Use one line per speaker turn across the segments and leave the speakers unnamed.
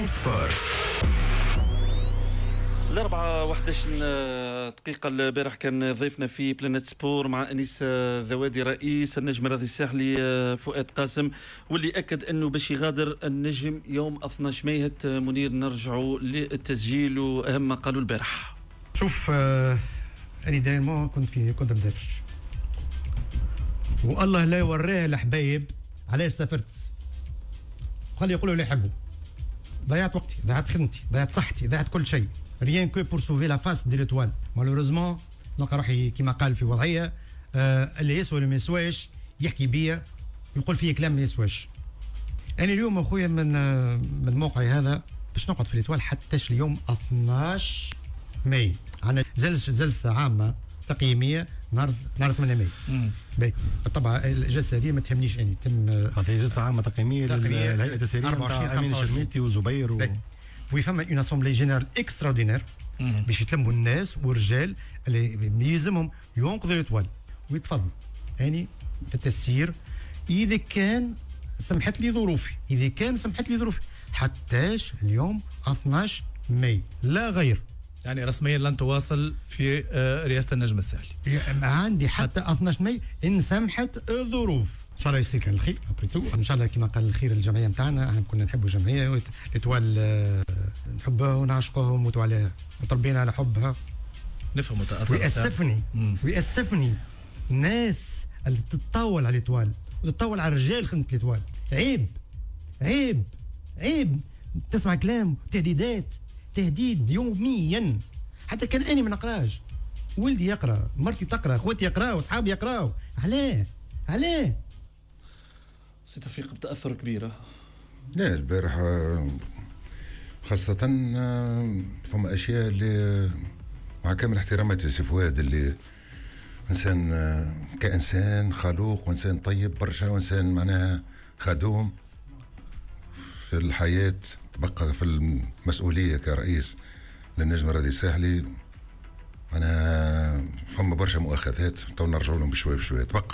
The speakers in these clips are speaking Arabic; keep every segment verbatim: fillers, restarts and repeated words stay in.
بلانت سبور.
الأربعة واحد عشر دقيقة. البارح كان ضيفنا في بلانت سبور مع أنيس ذوادي رئيس النجم الرياضي الساحلي فؤاد قاسم، واللي أكد أنه باش يغادر النجم يوم اثني عشر ماي. منير نرجعوا للتسجيل وأهم ما قالوا البارح.
شوف آه أنا دائما كنت في كنت مسافر، والله لا يوريه الحبايب علاش سافرت، خلي يقولوا لي يحبوا. ضيعت وقتي، ضيعت خدمتي، ضيعت صحتي، ضيعت كل شيء rien que pour sauver la face de l'étoile. malheureusement نلقى روحي كما قال في وضعيه آه اللي يسوى اللي ما يسواش يحكي بيا يقول فيه كلام ما يسواش. انا اليوم اخويا من آه من موقعي هذا باش نقعد في الإيطوال حتى اليوم اثني عشر ماي. عندنا جلسه جلسه عامه تقييميه نهار نهار ثمانية ماي. باهي بالطبع الجلسه هذه ما تهمنيش اني تم
هذه جلسه عامه تقييميه للهيئه التسييريه نتاع امين الشرميتي وزبير و...
ويفهم اون اسامبلي جينيرال اكستراوردينير باش يتلموا الناس والرجال اللي يلزمهم ينقذوا الإيطوال ويتفضل. يعني في التسيير اذا كان سمحت لي ظروفي، اذا كان سمحت لي ظروفي حتىش اليوم اثني عشر ماي لا غير.
يعني رسميا لن تواصل في رئاسه النجم الساحلي.
عندي حتى اثني عشر ماي ان سمحت الظروف. ان شاء الله يستيك على الخير ابريتو، ان شاء الله كما قال الخير الجمعيه نتاعنا. احنا كنا نحبوا الجمعيه الإيطوال، نحبها ونعشقها ونموتوا عليها وتربينا على حبها.
نفهم متاثر.
ويأسفني ويأسفني الناس اللي تتطاول على الإيطوال وتتطاول على الرجال خدمه الإيطوال. عيب عيب عيب. تسمع كلام تهديدات، تهديد يوميا. حتى كان اني ما نقراش، ولدي يقرا، مرتي تقرا، اخواتي يقراوا، اصحابي يقراوا. علاه علاه
سي توفيق بتاثر كبير؟
لا البارح خاصة فما أشياء اللي مع كامل احتراماتي سي فؤاد، اللي إنسان كإنسان خلوق وإنسان طيب برشا وإنسان معناها خدوم في الحياة، تبقى في المسؤولية كرئيس للنجم الرياضي الساحلي. أنا فما برشا مؤاخذات تو نرجعوا لهم بشوية بشوية. تبقى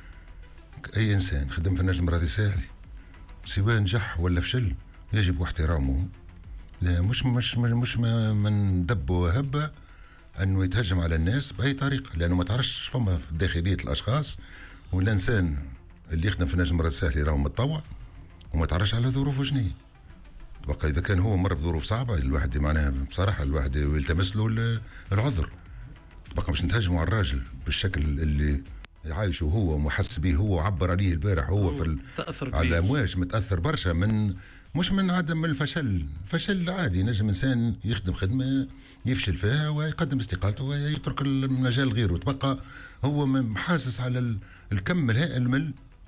أي إنسان خدم في النجم الرياضي الساحلي سواء نجح ولا فشل يجب احترامه. لا مش مش مش من دب وهبة أنه يتهجم على الناس بأي طريقة، لأنه ما تعرفش فما في داخلية الأشخاص، والإنسان اللي يخدم في النجم الرياضي الساحلي راهو متطوع وما تعرفش على ظروفه شنية. بقى إذا كان هو مر بظروف صعبة الواحد معناها بصراحة الواحد يلتمس له العذر. بقى مش نتهجموا على الراجل بالشكل اللي يعايشه هو ومحس به هو وعبر عليه البارح هو في ال... على الأمواج متأثر برشا من مش من عدم من الفشل. فشل عادي، نجم إنسان يخدم خدمة يفشل فيها ويقدم استقالته ويترك المجال غيره. تبقى هو محاسس على الكم الهائل من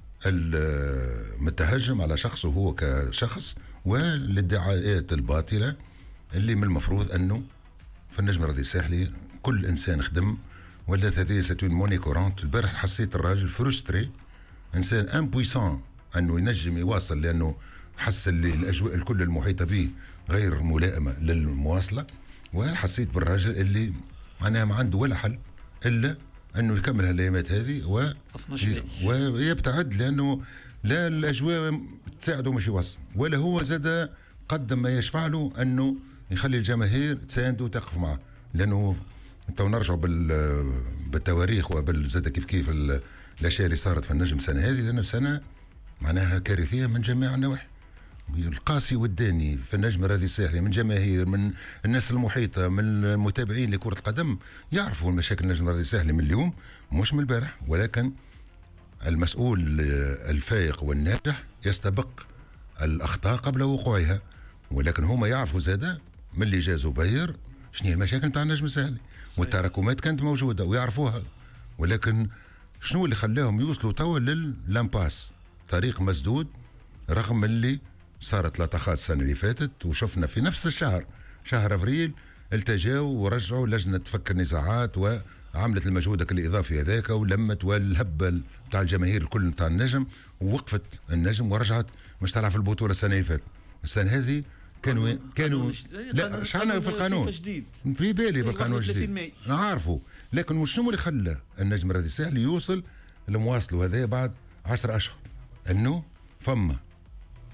المتهجم على شخصه هو كشخص والادعاءات الباطلة اللي من المفروض أنه في النجم الرياضي الساحلي كل إنسان خدم. ولات هذه ستون موني كورونت. البارح حسيت الراجل فرستري، إنسان امبويسون أنه ينجم يواصل، لأنه حس اللي الأجواء الكل المحيطة به غير ملائمة للمواصلة. وحسيت بالراجل اللي معناها ما عنده ولا حل إلا أنه يكمل هالأيامات هذه و... ويبتعد، لأنه لا الأجواء تساعده مش يوصل، ولا هو زاد قدم ما يشفع له أنه يخلي الجماهير تساند وتقف معه. لأنه تو نرجع بالتواريخ وبالزاد كيف كيف الأشياء اللي صارت في النجم السنة هذه، لأن سنة معناها كارثية من جميع النواحي. القاسي والداني في النجم الرياضي الساحلي من جماهير، من الناس المحيطة، من المتابعين لكرة القدم، يعرفوا المشاكل النجم الرياضي الساحلي من اليوم مش من البارح. ولكن المسؤول الفائق والناجح يستبق الأخطاء قبل وقوعها. ولكن هما يعرفوا زادة من اللي جا زبير شنو هي المشاكل نتاع النجم الساحلي، والتراكمات كانت موجودة ويعرفوها. ولكن شنو اللي خلاهم يوصلوا توا للامباس، طريق مسدود، رغم اللي صارت لطخات السنة اللي فاتت. وشفنا في نفس الشهر شهر أفريل التجاو ورجعوا لجنة فك النزاعات وعملت المجهود الإضافي هذاك ولمت والهبة بتاع الجماهير الكل بتاع النجم، ووقفت النجم ورجعت مش تلعب في البطولة السنة اللي فاتت. السنة هذه كانوا كانوا لا شعنا في القانون في بالي بالقانون الجديد انا عارفه. لكن وشنو اللي خلى النجم الرياضي الساحلي يوصل لمواصله هذا بعد عشرة اشهر؟ انه فما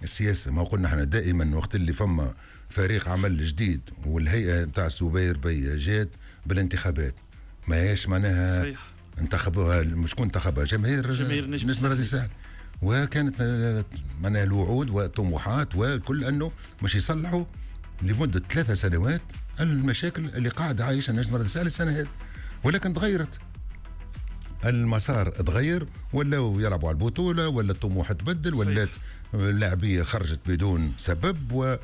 السياسه. ما قلنا احنا دائما وقت اللي فما فريق عمل جديد والهيئه نتاع الزبير بي جات بالانتخابات، ما هيش معناها صحيح. انتخبوها مش كون انتخبها جماهير
جماهير
نجم رادي الساحلي، وكانت معناها الوعود وطموحات وكل انه مش يصلحوا لمده ثلاثة سنوات المشاكل اللي قاعد عايشها نجم رادي الساحلي السنه هذه، ولكن تغيرت المسار، تغير ولاو يلعبوا على البطوله، ولا الطموح تبدل، ولات اللاعبيه خرجت بدون سبب،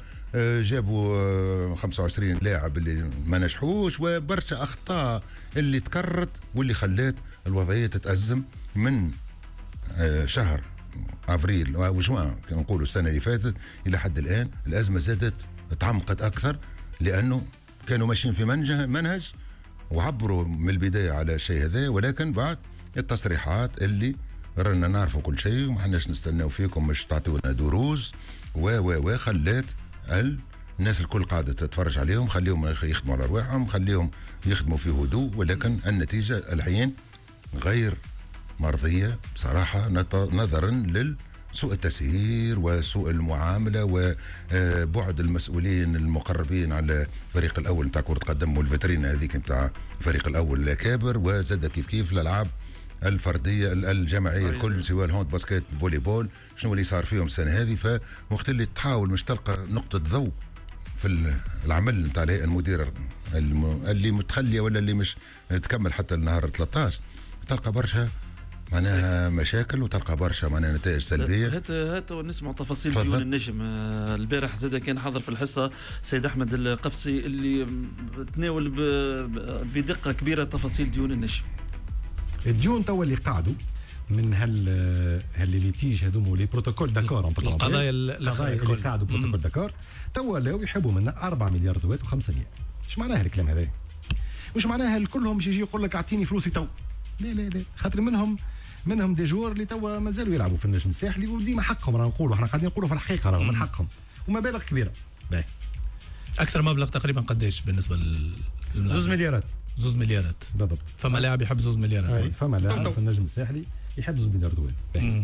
وجابوا خمسة وعشرين لاعب اللي ما نجحوش، وبرشا اخطاء اللي تكررت واللي خلات الوضعيه تتازم من شهر افريل وجوان نقولوا السنه اللي فاتت الى حد الان. الازمه زادت تعمقت اكثر لانه كانوا ماشيين في منهج وعبروا من البدايه على الشيء هذا، ولكن بعد التصريحات اللي رانا نعرفوا كل شيء وما حناش نستناو فيكم مش تعطيونا دروس و و و خلات الناس الكل قاعده تتفرج عليهم، خليهم يخدموا على ارواحهم، خليهم يخدموا في هدوء، ولكن النتيجه الحين غير مرضيه بصراحه نظرا لسوء التسيير وسوء المعامله وبعد المسؤولين المقربين على الفريق الاول نتاع كره قدم والفترينه هذيك نتاع الفريق الاول الاكابر، وزاد كيف كيف الالعاب الفرديه الجماعيه الكل سواء الهوند باسكت فولي بول شنو اللي صار فيهم السنه هذه. فوقت اللي تحاول مش تلقى نقطه ضوء في العمل نتاع الهيئه المديره اللي متخليه ولا اللي مش تكمل حتى النهار ثلاثة عشر، تلقى برشا معناها مشاكل وتلقى برشا معناها نتائج سلبيه.
هات هات نسمع تفاصيل ديون النجم. البارح زاد كان حاضر في الحصه سيد احمد القفصي اللي تناول بدقه كبيره تفاصيل ديون النجم.
الديون توا اللي قاعدوا من هال هالليتيج هذوما لي بروتوكول داكور
القضايا
القضايا اللي قاعدوا بروتوكول داكور توا لاو يحبوا منا أربعة مليار دوات وخمسة مليار. ايش معناها الكلام هذا؟ مش معناها الكلهم يجي يقول لك اعطيني فلوسي تو، لا لا لا، خاطر منهم منهم دي جور اللي توا مازالوا يلعبوا في النجم الساحلي وديما حقهم، راه نقولوا احنا قاعدين نقولوا في الحقيقه راه من حقهم ومبالغ كبيره. باهي
اكثر مبلغ تقريبا قداش بالنسبه لل
زوز مليارات
زوز مليارات
بالضبط.
فما لاعب يحب زوز مليارات.
اي فما لاعب في النجم الساحلي يحب زوز مليار دوات.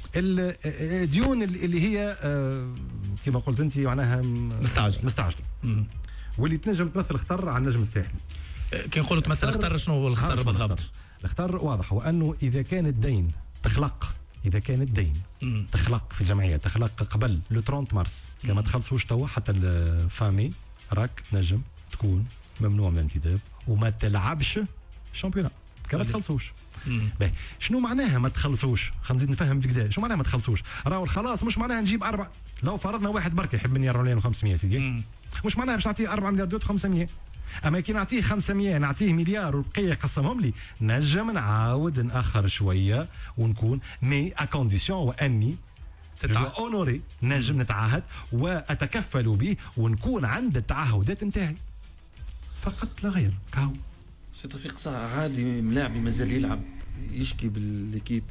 الديون اللي هي كما قلت انت معناها
مستعجله
مستعجله واللي تنجم تمثل خطر على النجم الساحلي.
كي نقولوا تمثل خطر شنو هو الخطر بالضبط؟
الخطر واضح، هو انه اذا كان الدين تخلق اذا كان الدين مم. تخلق في الجمعيه تخلق قبل لو ثلاثين مارس كما تخلصوش توا حتى الفامي راك تنجم تكون ممنوع من الانتداب وما تلعبش الشامبيونات كما تخلصوش. باهي شنو معناها ما تخلصوش؟ خلينا نزيد نفهم بكدا شنو معناها ما تخلصوش. راهو خلاص مش معناها نجيب أربعة، لو فرضنا واحد برك يحب مني أربعة مليون وخمسمية سيدي مم. مش معناها باش نعطيه أربعة مليار دوت وخمسمية، اما كي نعطيه خمسمية نعطيه مليار والبقيه يقسمهم لي نجم نعاود ناخر شويه ونكون مي ا كونديسيون واني اونوري نجم نتعاهد واتكفل به ونكون عند التعهدات نتاعي فقط لا غير. كاو
سي توفيق ساعه عادي ملاعبي مازال يلعب يشكي بالليكيب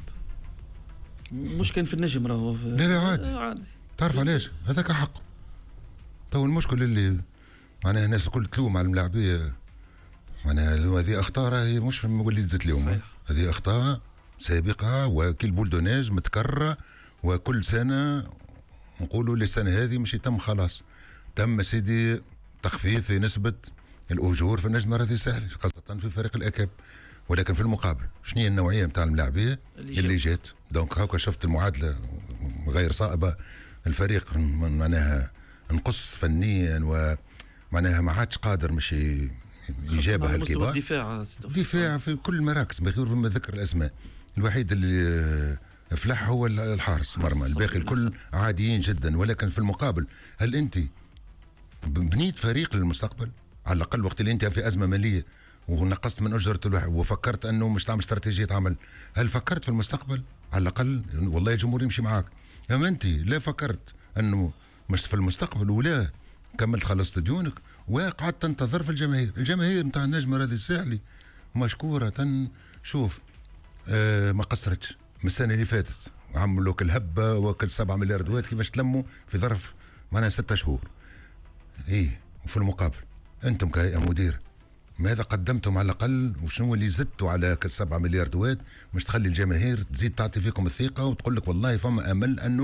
مش كان في النجم راهو
لا لا عادي عادي تعرف علاش هذاك حق. تو المشكل اللي معناها الناس الكل تلوم على الملاعبيه معناها هذه اخطاء هي مش وليده اليوم، هذه اخطاء سابقه وكل بولدوناج متكرره وكل سنه نقولوا للسنه هذه مش يتم خلاص تم سيدي تخفيض في نسبه الاجور في النجم الرياضي الساحلي خاصه في فريق الاكاب، ولكن في المقابل شنو هي النوعيه نتاع الملاعبيه اللي, اللي جات. دونك هاكا شفت المعادله غير صائبه، الفريق معناها انقص فنيا و معناها ما عادش قادر مش يجابه الكبار.
الدفاع
دفاع في كل المراكز بغير ما ذكر الاسماء، الوحيد اللي فلح هو الحارس مرمى، الباقي الكل عاديين جدا. ولكن في المقابل هل انت بنيت فريق للمستقبل؟ على الاقل وقت اللي انت في ازمه ماليه ونقصت من اجره الواحد وفكرت انه مش تعمل استراتيجيه عمل، هل فكرت في المستقبل؟ على الاقل والله الجمهور يمشي معاك. اما انت لا فكرت انه مش في المستقبل ولا كملت خلصت ديونك وقعدت تنتظر في الجماهير. الجماهير نتاع النجم الرياضي الساحلي مشكوره. شوف آه ما قصرتش من السنه اللي فاتت، عملوا كل هبه وكل سبعة مليار دوات كيفاش تلموا في ظرف معناها ستة شهور. ايه وفي المقابل انتم كهيئه مديره ماذا قدمتم على الاقل وشنو اللي زدتوا على كل سبعة مليار دوات مش تخلي الجماهير تزيد تعطي فيكم الثقه وتقول لك والله فما امل انه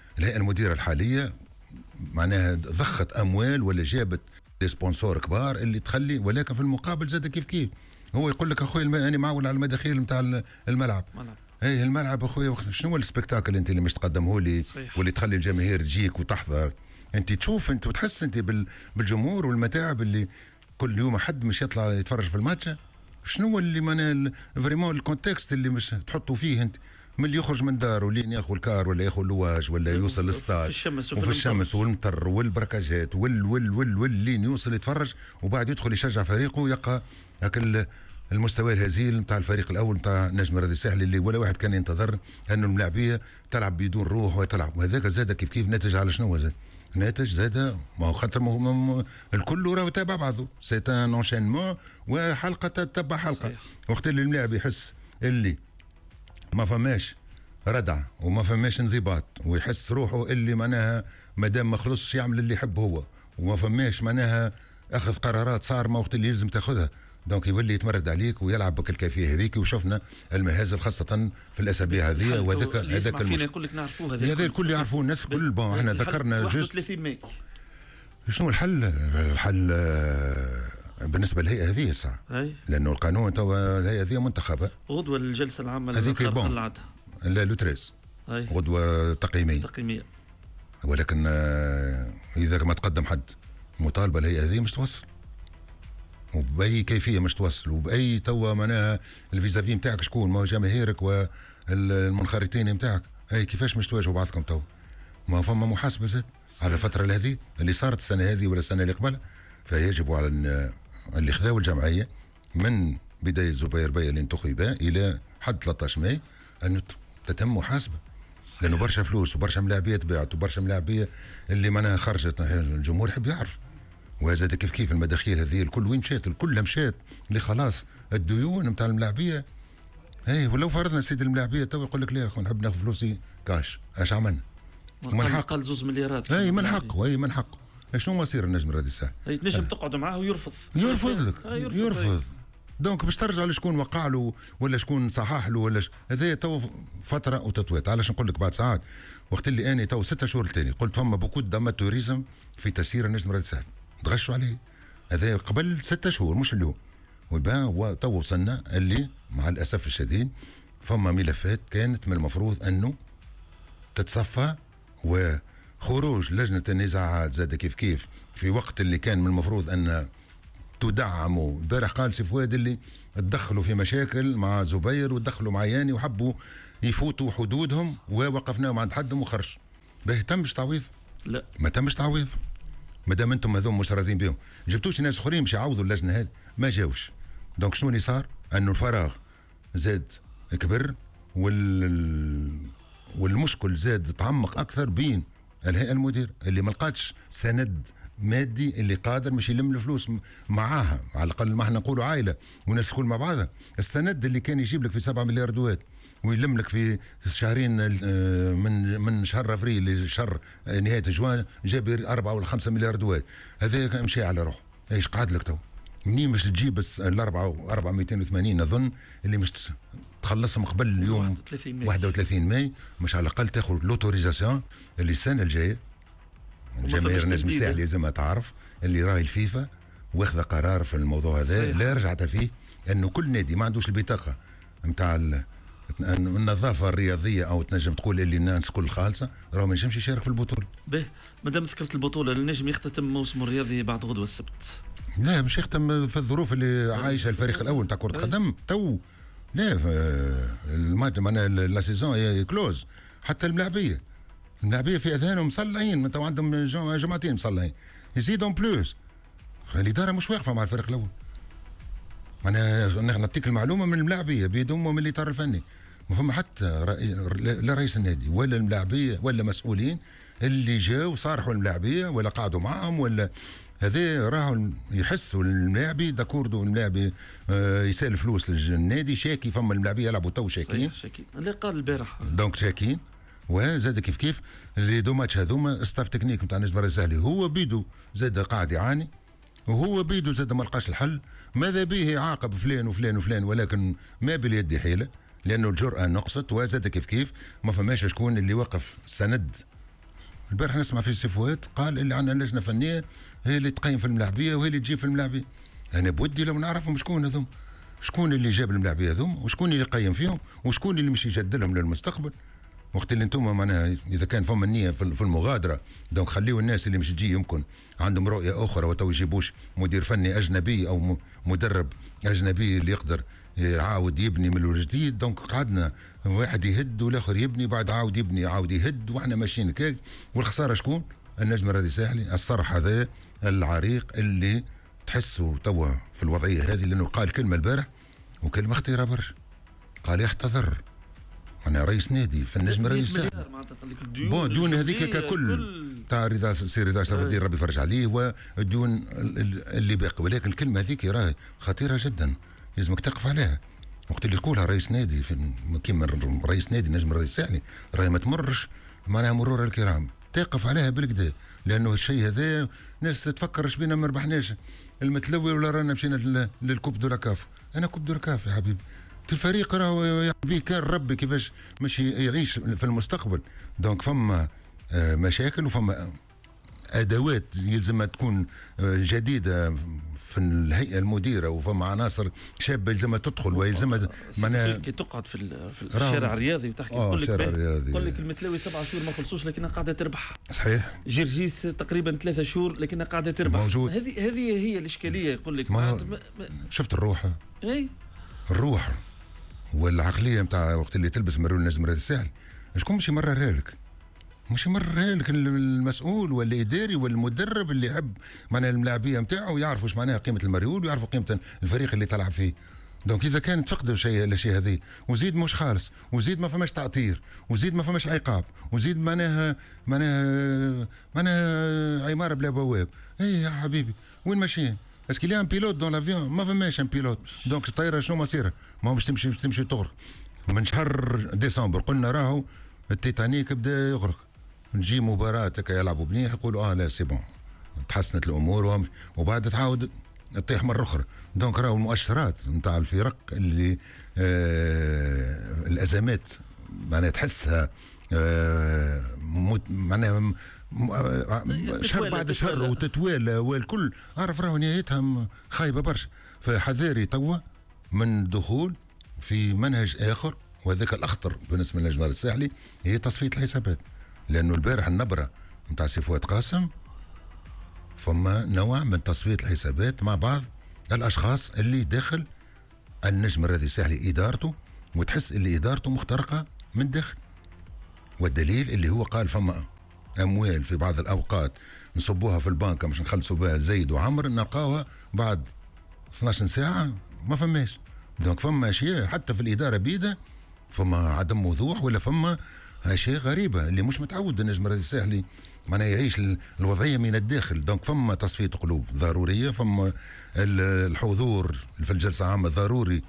الهيئه المديره الحاليه معناها ضخت اموال ولا جابت دي سبونسور كبار اللي تخلي، ولكن في المقابل زاد كيف كيف هو يقول لك اخوي انا معول على المداخيل نتاع الملعب. اي الملعب اخويا شنو هو السبكتاكل انت اللي مش تقدمه لي واللي تخلي الجماهير تجيك وتحضر؟ انت تشوف انت وتحس انت بالجمهور والمتاعب اللي كل يوم حد مش يطلع يتفرج في الماتش. شنو اللي معناها فريمون الكونتكست اللي مش تحطوا فيه انت من اللي يخرج من داره لين ياخذ الكار ولا ياخذ اللواج ولا يوصل للستاد
في الشمس
وفي الشمس والمطر والبركاجات وال وال وال وال لين يوصل يتفرج وبعد يدخل يشجع فريقه يلقى هاك المستوى الهزيل نتاع الفريق الاول نتاع نجم الرياضي الساحلي اللي ولا واحد كان ينتظر انه الملاعبيه تلعب بدون روح وتلعب، وهذاك زاد كيف كيف ناتج على شنو زاد؟ ناتج زاد ما هو خاطر الكل راه تابع بعضه، سي ان انشينمون وحلقه تتبع حلقه. صحيح. وقت اللي الملاعب يحس اللي ما فماش ردع وما فماش انضباط ويحس روحه اللي معناها مادام ما خلصش يعمل اللي يحب هو وما فماش معناها اخذ قرارات صارمه وقت اللي يلزم تاخذها، دونك يولي يتمرد عليك ويلعب بك الكيفيه هذيك. وشفنا المهازل خاصه في الاسابيع هذه وهذاك هذاك
المشكل يقول لك نعرفوه
هذا الكل يعرفوه الناس كل بون احنا ذكرنا
واحد وثلاثين ماي.
شنو الحل؟ الحل بالنسبه للهيئه هذه الساعه لانه القانون توا الهيئه هذه منتخبه
غدوه الجلسه العامه
هذيك بون لا لو تريس غدوه تقييميه
تقييميه،
ولكن اذا ما تقدم حد مطالبه الهيئه هذه مش توصل وبأي كيفية مش توصل وبأي توا معناها الفيزافي نتاعك شكون؟ ما هو جماهيرك والمنخرطين نتاعك، هاي كيفاش مش تواجهوا بعضكم توا؟ ما فما محاسبة زاد على الفترة هذه اللي صارت السنة هذه ولا السنة اللي قبلها. فيجب على اللي خذاو الجمعية من بداية زبير بيا اللي انتخب إلى حد ثلاثة عشر ماي أن تتم محاسبة، لأنه برشا فلوس وبرشا ملاعبية تباعت وبرشا ملاعبية اللي معناها خرجت، الجمهور يحب يعرف. وهذا كيف كيف المداخيل هذه الكل وين مشات؟ الكل مشات اللي خلاص الديون نتاع الملاعبيه. اي ولو فرضنا سيد الملاعبيه تو يقول لك لا يا اخو نحب ناخذ فلوسي كاش، اش عملنا؟
من حق قال زوز مليارات.
اي من حقه، اي من حقه. شنو مصير النجم الرياضي الساحلي؟
اي تنجم تقعد معاه ويرفض
يرفض لك يرفض, يرفض. دونك باش ترجع لشكون وقع له ولا شكون صحح له ولا ش... هذا تو فتره وتطويت. علاش نقول لك بعد ساعات وقت اللي اني تو ستة شهور الثاني قلت فما بوكو داماتوريزم في تسيير النجم الرياضي الساحلي، تغشوا عليه هذا قبل ستة شهور مش اليوم. وتو وصلنا اللي مع الاسف الشديد فما ملفات كانت من المفروض انه تتصفى وخروج لجنه النزاعات زاد كيف كيف في وقت اللي كان من المفروض ان تدعموا. امبارح قال سي فؤاد اللي تدخلوا في مشاكل مع زبير وتدخلوا مع ياني وحبوا يفوتوا حدودهم ووقفناهم عند حدهم وخرج. باهي تمش تعويض؟
لا
ما تمش تعويض. ما دام انتم هذوم مش راضيين بهم جبتوش ناس اخرين باش يعوضوا اللجنه هذه، ما جاوش. دونك شنو اللي صار؟ انه الفراغ زاد كبر وال والمشكل زاد تعمق اكثر بين الهيئه المدير اللي ما لقاتش سند مادي اللي قادر مش يلم الفلوس معاها، على الاقل ما احنا نقولوا عائله والناس تكون مع بعضها. السند اللي كان يجيب لك في سبعة مليار دوات ويلم لك في شهرين من من شهر افريل لشهر نهايه جوان جاب أربعة ولا خمسة مليار دوات، هذا مشي على روحه. ايش قعد لك تو؟ منين مش تجيب بس الأربعة أربعة مئتين وثمانين نظن اللي مش تخلصهم قبل اليوم واحد وثلاثين ماي، مش على الأقل تاخذ لوتوريزاسيون اللي السنة الجاية الجماهير النجم الساحلي لازم تعرف اللي راهي الفيفا واخذ قرار في الموضوع هذا لا رجعت فيه، انه كل نادي ما عندوش البطاقة نتاع النظافة الرياضية او تنجم تقول اللي الناس كل خالصة راه ما ينجمش يشارك في البطولة.
به مادام ذكرت البطولة النجم يختتم موسمه الرياضي بعد غدوة السبت.
لا مش يختم في الظروف اللي عايشها الفريق الاول تاع كرة قدم تو. لا الماتش معناها لا سيزون كلوز. حتى الملاعبية الملاعبية في اذهانهم مصلعين، تو عندهم جماعتين مصلعين يزيدون بلوس. الإدارة مش واقفة مع الفريق الاول. معناها نعطيك المعلومة من الملاعبية بيدهم ومن الإطار الفني ما فما حتى لا رئيس النادي ولا الملاعبية ولا مسؤولين اللي جاوا صارحوا الملاعبية ولا قعدوا معهم ولا هذا راهو يحسوا الملاعبي داكوردو الملاعبي آه يسال فلوس للنادي شاكي. فما الملاعبيه يلعبوا تو شاكين
شاكين اللي قال البارح
دونك شاكين. وزاد كيف كيف اللي دو ماتش هذوما ستاف تكنيك نتاع النجم الساحلي هو بيدو زاد قاعد يعاني وهو بيدو زاد ما لقاش الحل. ماذا به يعاقب فلان وفلان وفلان ولكن ما باليد حيله لانه الجرأه نقصت. وزاد كيف كيف ما فماش شكون اللي وقف سند البارح نسمع في سيفوات قال اللي عندنا لجنه فنيه هي اللي تقيم في الملاعبيه وهي اللي تجيب في الملاعبيه. انا بودي لو نعرفهم شكون هذوم، شكون اللي جاب الملاعبيه هذوم، وشكون اللي قيم فيهم، وشكون اللي مش يجدلهم للمستقبل. وقت اللي انتم معناها اذا كان فما النيه في المغادره، دونك خليوا الناس اللي مش تجي يمكن عندهم رؤيه اخرى وتو يجيبوش مدير فني اجنبي او مدرب اجنبي اللي يقدر يعاود يبني من الجديد. دونك قعدنا واحد يهد والاخر يبني، بعد عاود يبني عاود يهد، واحنا ماشيين كيك. والخساره شكون؟ النجم الرياضي الساحلي الصرح هذا العريق اللي تحسوا توا في الوضعيه هذه، لانه قال كلمه البارح وكلمه خطيره برشا، قال يحتضر. انا رئيس نادي في النجم الرياضي الساحلي بون دون هذيك ككل تاع رضا سي رضا شرف الدين ربي يفرج عليه ودون اللي باقي، ولكن الكلمه هذيك راهي خطيره جدا لازمك تقف عليها. وقت اللي تقولها رئيس نادي كيما رئيس نادي النجم الرياضي الساحلي راهي ما تمرش معناها مرور الكرام، تقف عليها بالكدا، لانه الشيء هذا ناس تتفكر اش بينا ما ربحناش المتلوي ولا رانا مشينا للكوب دو لاكاف. انا كوب دو لاكاف يا حبيبي، الفريق راهو يعبيه كان ربي كيفاش مش يعيش في المستقبل. دونك فما مشاكل وفما ادوات يلزمها تكون جديده في الهيئه المديره، وفما عناصر شابه يلزمها تدخل ويلزمها
معناها كي تقعد في, في الشارع الرياضي وتحكي تقول لك تقول لك المتلاوي سبعة شهور ما خلصوش لكنها قاعده تربح.
صحيح.
جرجيس تقريبا ثلاثة شهور لكنها قاعده تربح.
موجود.
هذه هذه هي الاشكاليه. يقول لك
ما ما شفت الروح.
اي
الروح والعقليه نتاع وقت اللي تلبس مرون النجم الرياضي الساحلي شكون مش يمررها لك؟ مش يمررها لك المسؤول والاداري والمدرب اللي يحب معناها الملاعبيه نتاعو ويعرفوا ايش معناها قيمه المريول ويعرفوا قيمه الفريق اللي تلعب فيه. دونك اذا كان تفقدوا شيء الاشياء هذه وزيد مش خالص وزيد ما فماش تعطير وزيد ما فماش عقاب وزيد معناها معناها معناها عماره بلا بواب، اي يا حبيبي وين ماشيين؟ اسكو لي ان بيلوت دون لافيون؟ ما فماش ان بيلوت. دونك الطياره شنو مصيرها؟ ما باش تمشي تمشي تغرق. من شهر ديسمبر قلنا راهو التيتانيك بدا يغرق، نجي مباراه هكا يلعبوا بنيح يقولوا اه لا سي بون تحسنت الامور وبعد تعاود تطيح مره اخرى. دونك راهو المؤشرات نتاع الفرق اللي آه الازمات معناها تحسها آه معناها شهر بعد شهر وتتوالى والكل عارف راهو نهايتها خايبه برشا. فحذاري توا من دخول في منهج اخر، وهذاك الاخطر بالنسبه للنجم الساحلي هي تصفيه الحسابات. لانه البارح النبره نتاع سي فؤاد قاسم فما نوع من تصفيه الحسابات مع بعض الاشخاص اللي داخل النجم الرياضي الساحلي ادارته، وتحس اللي ادارته مخترقه من الداخل. والدليل اللي هو قال فما اموال في بعض الاوقات نصبوها في البنك مش نخلصوا بها زيد وعمر نلقاوها بعد اثناش ساعه ما فماش. دونك فما اشياء حتى في الاداره بيده فما عدم وضوح ولا فما اشياء غريبه اللي مش متعود النجم الرياضي الساحلي معناها يعيش الوضعيه من الداخل. دونك فما تصفيه قلوب ضروريه، فما الحضور في الجلسه العامه ضروري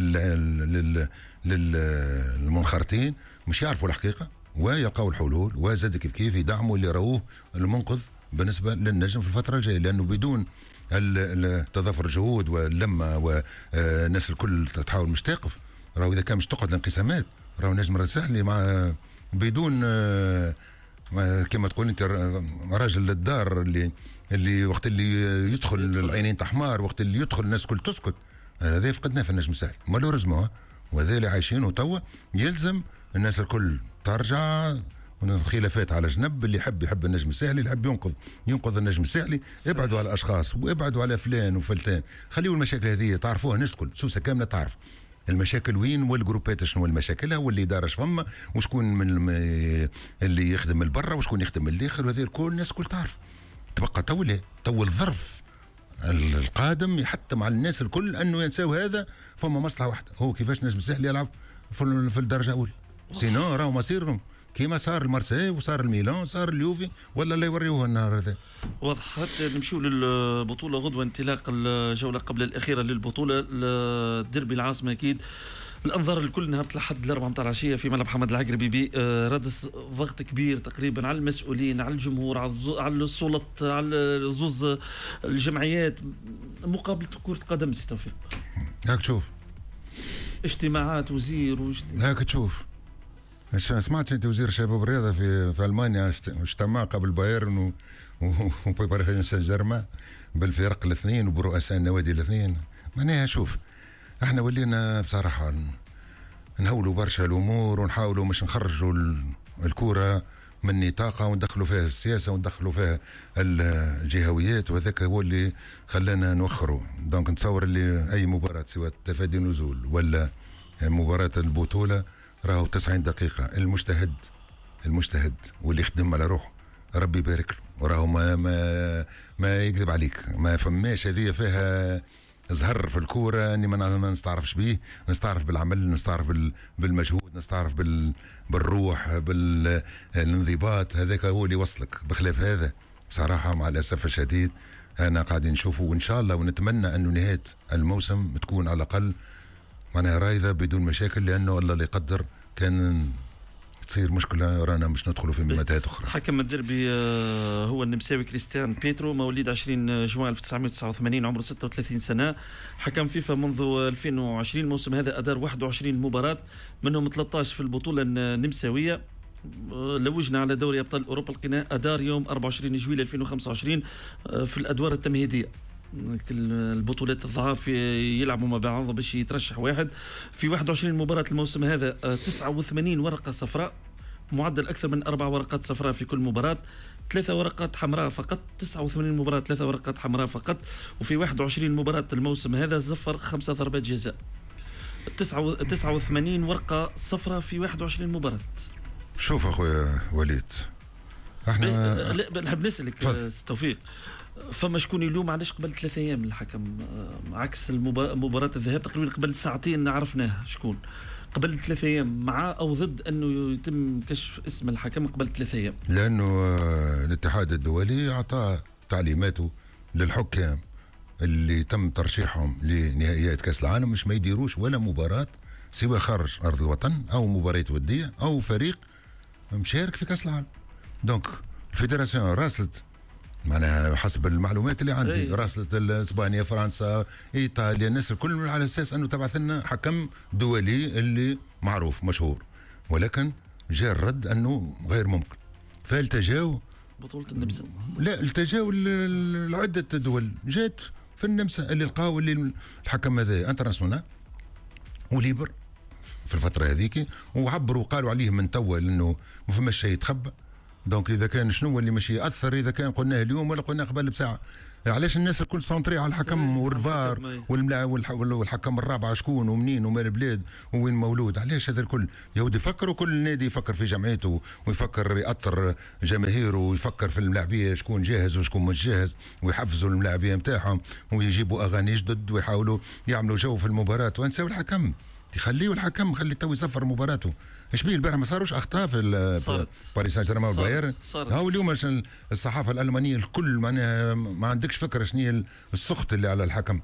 لل للمنخرطين مش يعرفوا الحقيقه ويلقاو الحلول وزاد كيف كيف يدعموا اللي راوه المنقذ بالنسبه للنجم في الفتره الجايه. لانه بدون تضافر الجهود واللمه والناس الكل تحاول مش تقف، راهو اذا كان مش تقعد الانقسامات راهو النجم الرياضي الساحلي مع بدون كما تقول انت راجل الدار اللي اللي وقت اللي يدخل العينين تحمار، وقت اللي يدخل الناس كل تسكت. هذا فقدناه في النجم الساحلي مالوريزمون، وهذا اللي عايشينه توا. يلزم الناس الكل ترجع خلافات على جنب، اللي يحب يحب النجم الساحلي، اللي يحب ينقذ ينقذ النجم الساحلي. ابعدوا على الاشخاص وابعدوا على فلان وفلتان، خليوا المشاكل هذه تعرفوها الناس الكل، سوسه كامله تعرف المشاكل وين والجروبات شنو المشاكلها واللي دار فما وشكون من اللي يخدم من برا وشكون يخدم من الداخل، وهذا الكل الناس الكل تعرف. تبقى تولي تو الظرف القادم حتى مع الناس الكل انه ينساو هذا. فما مصلحه واحده، هو كيفاش نجم الساحلي يلعب في الدرجه الاولى. سينو راهو مصيرهم كيما صار المارسي وصار الميلان صار اليوفي ولا لا يوريوه النهار هذا.
واضح. نمشيو للبطوله غدوه، انطلاق الجوله قبل الاخيره للبطوله الديربي العاصمه. اكيد الانظار الكل نهار الاحد الاربعة متاع العشيه في ملعب حمد العقربي برادس ضغط كبير تقريبا على المسؤولين، على الجمهور، على السلط، على زوز الجمعيات مقابله كره قدم. سي توفيق
هاك تشوف
اجتماعات وزير واجتماع.
هاك تشوف سمعت انت وزير الشباب والرياضه في في المانيا اجتمع قبل بايرن وباريس سان جيرمان بالفرق الاثنين وبرؤساء النوادي الاثنين. معناها شوف احنا ولينا بصراحه نهولوا برشا الامور ونحاولوا مش نخرجوا الكوره من نطاقها وندخلوا فيها السياسه وندخلوا فيها الجهويات، وهذاك هو اللي خلانا نوخروا. دونك نتصور اللي اي مباراه سواء تفادي نزول ولا مباراه البطوله راهو تسعين دقيقه. المجتهد المجتهد واللي يخدم على روحه ربي يبارك له، وراهو ما ما ما يكذب عليك، ما فماش هذه فيها زهر في الكوره اني ما نستعرفش بيه، نستعرف بالعمل، نستعرف بالمجهود، نستعرف بال بالروح بالانضباط. هذاك هو اللي يوصلك. بخلاف هذا بصراحه مع الاسف الشديد انا قاعدين نشوفه، وان شاء الله ونتمنى انه نهايه الموسم تكون على الاقل معناها رايده بدون مشاكل، لانه الله اللي يقدر كان تصير مشكله رانا مش ندخلوا في متاهات اخرى.
حكم الدربي هو النمساوي كريستيان بيترو، مواليد عشرين جوان ألف وتسعمائة وتسعة وثمانين، عمره ستة وثلاثين سنه. حكم فيفا منذ ألفين وعشرين، الموسم هذا ادار واحد وعشرين مباراه، منهم ثلاثة عشر في البطوله النمساويه. لوجنا على دوري ابطال اوروبا لقيناه ادار يوم أربعة وعشرين جويلية ألفين وخمسة وعشرين في الادوار التمهيديه. البطولات الضعاف يلعبوا مع بعض باش يترشح واحد. في واحد وعشرين مباراة الموسم هذا تسعة وثمانين ورقة صفراء، معدل أكثر من أربع ورقات صفراء في كل مباراة، ثلاثة ورقات حمراء فقط. تسعة وثمانين مباراة ثلاثة ورقات حمراء فقط. وفي واحد وعشرين مباراة الموسم هذا زفر خمسة ضربات جزاء. تسعة وثمانين ورقة صفراء في واحد وعشرين مباراة.
شوف أخويا وليد،
احنا لا نحب نسألك توفيق، فما شكون يلوم علاش قبل ثلاثة ايام الحكم عكس مباراة الذهاب تقريبا قبل ساعتين عرفناها شكون؟ قبل ثلاثة ايام مع او ضد انه يتم كشف اسم الحكم قبل ثلاثة ايام؟
لانه الاتحاد الدولي اعطى تعليماته للحكام اللي تم ترشيحهم لنهائيات كاس العالم مش ما يديروش ولا مباراة سواء خارج ارض الوطن او مباريات ودية او فريق مشارك في كاس العالم. دونك الفيدراسيون راسلت معناها حسب المعلومات اللي عندي أي. راسلت اسبانيا فرنسا ايطاليا الناس الكل على اساس انه تبعث لنا حكم دولي اللي معروف مشهور، ولكن جاء الرد انه غير ممكن. فالتجاو
بطولة النمسا،
لا التجاو لعدة دول جات في النمسا اللي لقاو اللي الحكم هذا انترناسيونال وليبر في الفترة هذيك، وعبروا وقالوا عليه من توا لانه ما فماش شيء يتخبى. دونك اذا كان شنو اللي مش ياثر اذا كان قلناه اليوم ولا قلناه قبل بساعه؟ علاش الناس الكل سونطري على الحكم والفار والحكم الرابعه شكون ومنين ومال البلاد وين مولود؟ علاش هذا الكل؟ يهودي يفكروا كل نادي يفكر في جمعيته ويفكر يأطر جماهيره ويفكر في الملاعبيه شكون جاهز وشكون مش جاهز، ويحفزوا الملاعبيه نتاعهم ويجيبوا اغاني جدد ويحاولوا يعملوا جو في المباراه، ونساو الحكم تخليه الحكم خلي تو يسفر مباراته. ايش بيه البارح ما صاروش اخطاء في باريس سان جيرمان والبايرن؟ هاو اليوم الصحافه الالمانيه الكل معناها ما عندكش فكره شنو السخط اللي على الحكم،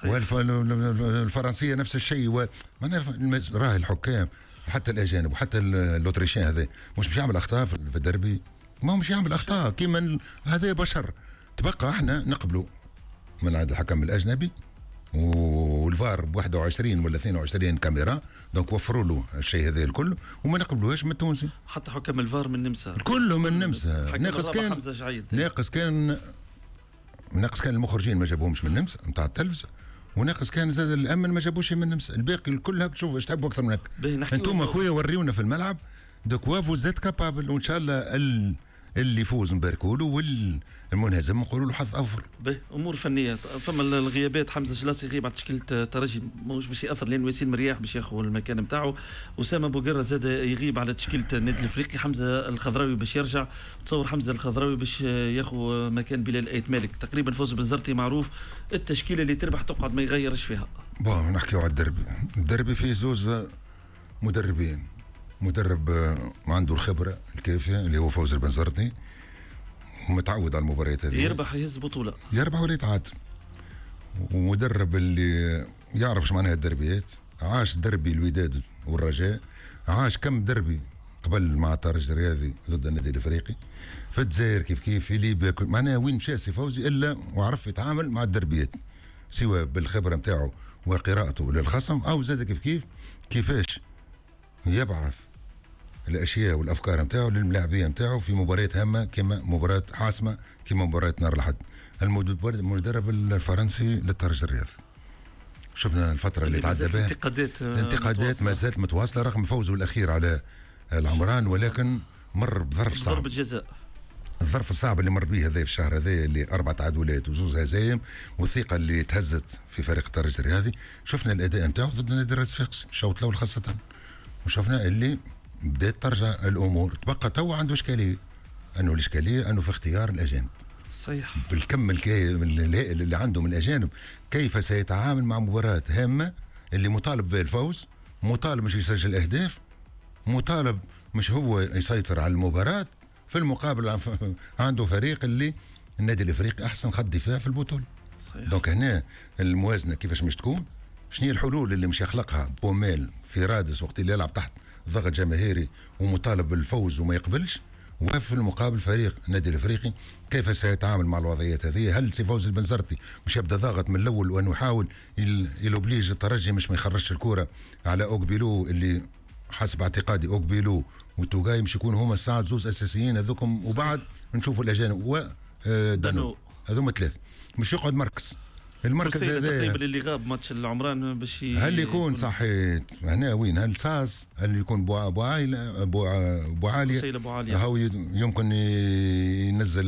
والفرنسيه نفس الشيء. معناها راهي الحكام حتى الاجانب وحتى الاوتريشيان هذا مش مش يعمل اخطاء في الدربي، ما هو مش يعمل اخطاء كيما هذا بشر. تبقى احنا نقبلوا من عند الحكم الاجنبي والفار ب واحد وعشرين ولا اثنين وعشرين كاميرا، دونك وفروا له الشيء هذا الكل وما نقبلوهاش من التونسي.
حتى حكم الفار من النمسا
كلهم من النمسا. ناقص كان ناقص كان ناقص كان المخرجين ما جابوهمش من النمسا نتاع التلفزه، وناقص كان زاد الامن ما جابوش من النمسا. الباقي الكل هاك تشوف ايش تحبوا اكثر من هيك. انتم اخويا وريونا في الملعب دوك وافو زاد كابابل، وان شاء الله ال... اللي يفوز نباركوا له والمنهزم نقولوا له حظ اوفر.
به امور فنيه. فما الغيابات، حمزه جلاس يغيب على تشكيله ترجي ماهوش باش ياثر لان وسيم مرياح باش ياخذ المكان نتاعو، اسامه بوقره زاد يغيب على تشكيله النادي الافريقي، حمزه الخضراوي باش يرجع، تصور حمزه الخضراوي باش ياخذ مكان بلال ايت مالك. تقريبا فوز بنزرتي معروف التشكيله اللي تربح تقعد ما يغيرش فيها.
بون نحكيو على الدربي. الدربي فيه زوز مدربين، مدرب عنده الخبره الكافيه اللي هو فوز البنزرتي ومتعود على المباريات هذه،
يربح يهز بطوله،
يربح ولا يتعادل. ومدرب اللي يعرف ايش معناها الدربيات، عاش دربي الوداد والرجاء، عاش كم دربي قبل مع الترجي الرياضي ضد النادي الافريقي في الجزائر كيف كيف في ليبيا، معناها وين مشى سي فوزي الا وعرف يتعامل مع الدربيات سواء بالخبره نتاعو وقراءته للخصم او زاد كيف كيف كيفاش يبعث الاشياء والافكار نتاعو للملاعبيه نتاعو في مباريات هامه كما مباراه حاسمه كما مباراه نهار الاحد. المدرب الفرنسي للترجي الرياضي شفنا الفتره اللي تعدى بها
الانتقادات
الانتقادات ما زالت متواصله رغم فوزه الاخير على العمران، ولكن مر بظرف صعب،
ضربه جزاء.
الظرف الصعب اللي مر به هذا في الشهر هذا اللي اربع تعادلات وزوز هزايم والثقه اللي تهزت في فريق الترجي الرياضي. شفنا الاداء نتاعو ضد نادي الرد صفاقسي الشوط الاول خاصه، وشفنا اللي بدات ترجع الامور. تبقى تو عنده اشكاليه، انه الاشكاليه انه في اختيار الاجانب.
صحيح.
بالكم الهائل اللي عنده من الاجانب كيف سيتعامل مع مباراه هامه اللي مطالب بالفوز، مطالب مش يسجل اهداف، مطالب مش هو يسيطر على المباراه، في المقابل عنده فريق اللي النادي الافريقي احسن خط دفاع في البطوله.
صحيح.
دونك هنا الموازنه كيفاش مش تكون، شنو الحلول اللي مش يخلقها بوميل في رادس وقت اللي يلعب تحت ضغط جماهيري ومطالب بالفوز وما يقبلش، وفي المقابل فريق النادي الافريقي كيف سيتعامل مع الوضعيات هذه؟ هل سي فوز البنزرتي مش يبدا ضاغط من الاول وانه يحاول يلوبليج الترجي مش ما يخرجش الكره على اوكبيلو اللي حسب اعتقادي اوكبيلو وتوغاي مش يكونوا هما الساعه زوز اساسيين هذوكم، وبعد نشوفوا الاجانب ودانو هذوما ثلاث مش يقعد مركز. المركز هذا
تقريبا اللي غاب ماتش العمران باش
هل يكون صحيح هنا وين؟ هل ساس؟ هل يكون بو بو عالي بو بو عالي هو يمكن ينزل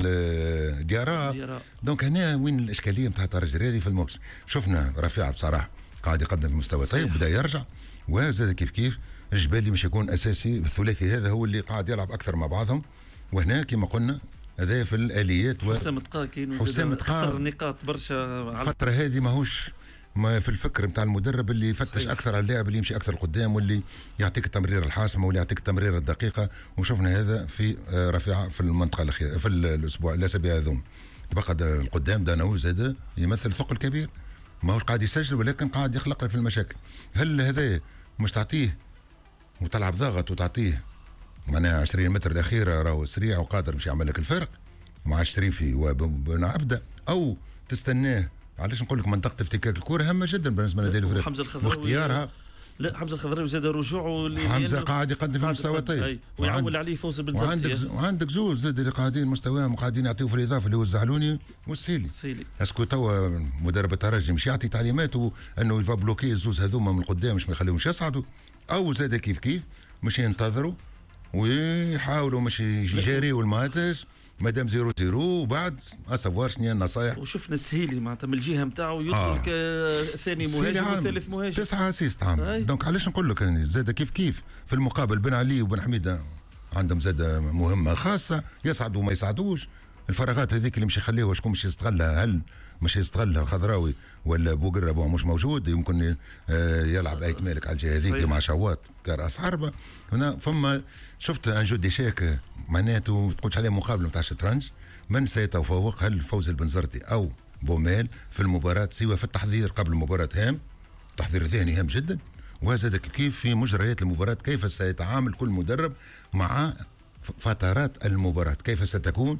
ديارة. دونك هنا وين الاشكاليه نتاع الترجي الرياضي في الماتش؟ شفنا رفيعه بصراحه قاعد يقدم في مستوى طيب، بدا يرجع، وزاد كيف كيف الجبالي مش يكون اساسي، الثلاثي هذا هو اللي قاعد يلعب اكثر مع بعضهم. وهنا كما قلنا هذا في الاليات و...
حسام تقاكين
حسام
خسر نقاط برشا.
الفتره هذه ماهوش ما في الفكر نتاع المدرب اللي يفتش صحيح. اكثر على اللاعب اللي يمشي اكثر قدام واللي يعطيك التمريره الحاسمه واللي يعطيك التمريره الدقيقه، وشفنا هذا في رفيعه في المنطقه الاخيره في الاسبوع الاسابيع هذوم. تبقى القدام دانوز هذا يمثل ثقل كبير، ما هو قاعد يسجل ولكن قاعد يخلق له في المشاكل. هل هذا مش تعطيه وتلعب ضغط وتعطيه معناها عشرين متر الاخيره راهو سريع وقادر مش يعمل لك الفرق مع الشريفي وبن عبده، او تستناه؟ علاش نقول لك منطقه افتكاك الكره هامه جدا بالنسبه لنادي الفريق
حمزه الخضراوي
واختيارها.
لا حمزه الخضراوي زاد رجوعه،
حمزه قاعد يقدم في مستوى طيب
ويعول عليه فوز البنزرتي.
وعندك وعندك زوز زاد اللي قاعدين مستواهم وقاعدين يعطيو في الاضافه اللي هو الزعلوني والسيلي.
السيلي
اسكو توا مدرب الترجي مش يعطي تعليماته انه يفا بلوكي الزوز هذوما من القدام مش ما يخليهمش يصعدوا، او زاد كيف كيف مش ينتظروا ويحاولوا مش يجاريوا الماتش مادام زيرو زيرو، وبعد اسافوار شنو النصائح.
وشفنا السهيلي معناتها من الجهه نتاعو يدخل
آه.
ثاني مهاجم وثالث مهاجم
تسعه اسيست عام. دونك علاش نقول لك زاد كيف كيف في المقابل بن علي وبن حميده عندهم زاد مهمه خاصه، يصعدوا وما يصعدوش. الفراغات هذيك اللي مش يخليوها شكون مش يستغلها؟ هل مش يستغلها الخضراوي ولا بوقرب هو مش موجود؟ يمكن يلعب ايت مالك على الجهه هذيك مع شواط كراس حربه. هنا فما شفت ان جو ديشاك معناته تقولش عليه مقابله نتاع الشطرنج، من سيتفوق؟ هل فوز البنزرتي او بوميل في المباراه، سوى في التحضير قبل المباراه هام، تحضير ذهني هام جدا، وهذا كيف في مجريات المباراه كيف سيتعامل كل مدرب مع فترات المباراه كيف ستكون،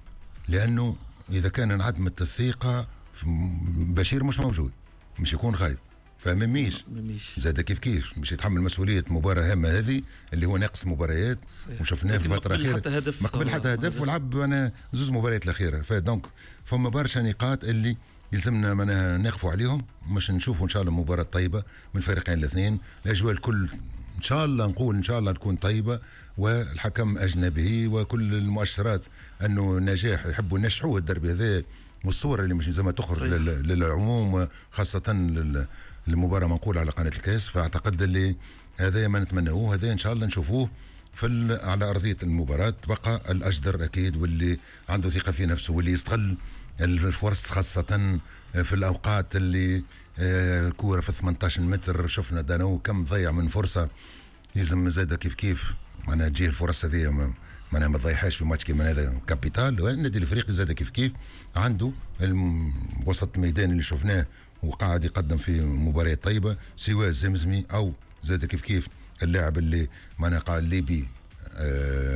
لانه اذا كان انعدمت الثقه بشير مش موجود مش يكون غايب، فمميش زاد كيف كيف مش يتحمل مسؤوليه مباراه هامه هذه اللي هو ناقص مباريات. وشفناه في الفتره الاخيره ما قبل حتى هدف ولعب انا زوز مباريات الاخيره. فدونك فما برشا نقاط اللي يلزمنا معناها نقفوا عليهم، مش نشوفوا ان شاء الله مباراه طيبه من الفريقين الاثنين. الاجواء الكل ان شاء الله نقول ان شاء الله تكون طيبه، والحكم اجنبي وكل المؤشرات انه نجاح، يحبوا ينجحوا الدربي هذا والصوره اللي مش زي ما تخرج للعموم خاصه المباراه منقوله على قناه الكاس. فاعتقد اللي هذا ما نتمنوه، هذا ان شاء الله نشوفوه في على ارضيه المباراه. بقى الاجدر اكيد واللي عنده ثقه في نفسه واللي يستغل الفرص خاصه في الاوقات اللي كوره في ثمانية عشر متر. شفنا دانو كم ضيع من فرصه، يلزم زاد كيف كيف معناها تجيه الفرص هذه معناها ما تضيعهاش في ماتش كيما هذا كابيتال. النادي الافريقي زاد كيف كيف عنده وسط الميدان اللي شفناه وقاعد يقدم في مباريات طيبه، سواء الزمزمي او زاد كيف كيف اللاعب اللي معناها قاعد الليبي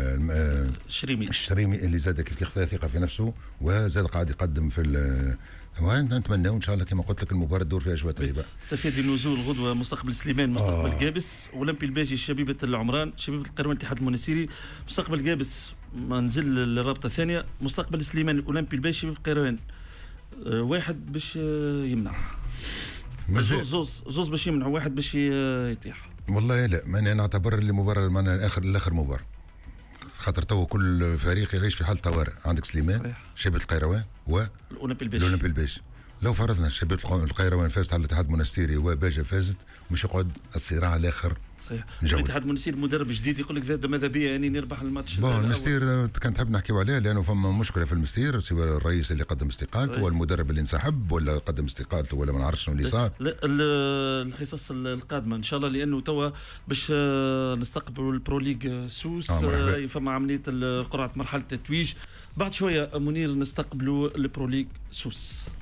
الشريمي
الشريمي اللي زاد كيف كيف ثقه في نفسه وزاد قاعد يقدم في نتمنى ان شاء الله كما قلت لك المباراه تدور فيها اجواء طيبه.
تفادي النزول غدوه مستقبل سليمان مستقبل آه. جابس، اولمبي الباجي شبيبه العمران، شبيبه القيروان الاتحاد المنستيري، مستقبل جابس منزل الرابطه الثانيه، مستقبل سليمان اولمبي الباجي شبيبه القيروان. أه واحد باش يمنع زوز زوز باش يمنع، واحد باش يطيح.
والله لا، ماني نعتبر اللي مباراه معناها الاخر الاخر مباراه، خاطر تو كل فريق يعيش في حاله طوارئ. عندك سليمان شبيبه القيروان و
الاولمبي الباجي.
الاولمبي الباجي لو فرضنا شبيبه القيروان فازت على الاتحاد المنستيري وباجا فازت، مش يقعد الصراع الاخر. صحيح.
الاتحاد المنستيري مدرب جديد يقول لك ذات ماذا بيا يعني نربح الماتش.
بون المستير كان تحب نحكيو عليه لانه فما مشكله في المستير، سواء الرئيس اللي قدم استقالته ولا المدرب اللي انسحب ولا قدم استقالته ولا ما نعرفش شنو اللي صار.
الحصص القادمه ان شاء الله، لانه توا باش نستقبلوا البرو ليغ سوس.
آه
فما عمليه قرعه مرحله التتويج بعد شويه منير، نستقبلوا البرو ليغ سوس.